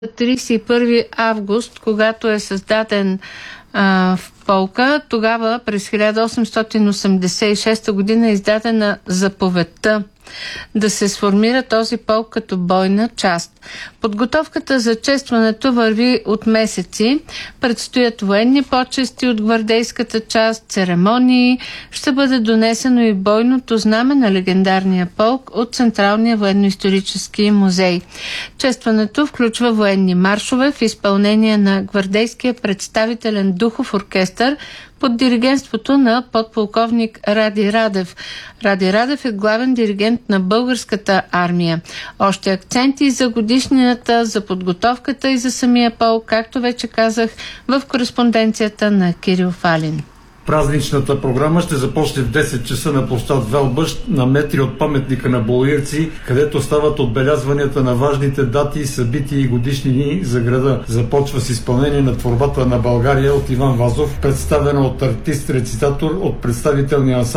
31 август, когато е създаден в полка, тогава през 1886 година е издадена заповедта да се сформира този полк като бойна част. Подготовката за честването върви от месеци. Предстоят военни почести от гвардейската част, церемонии. Ще бъде донесено и бойното знаме на легендарния полк от Централния военно-исторически музей. Честването включва военни маршове в изпълнение на гвардейския представителен духов оркестър под диригентството на подполковник Ради Радев. Ради Радев е главен диригент на българската армия. Още акценти за годишнината, за подготовката и за самия полк, както вече казах, в кореспонденцията на Кирил Фалин. Празничната програма ще започне в 10 часа на площад Велбъщ, на метри от паметника на Болуирци, където стават отбелязванията на важните дати, събития и годишнини за града. Започва с изпълнение на творбата на България от Иван Вазов, представена от артист-рецитатор от представителния ансамбъл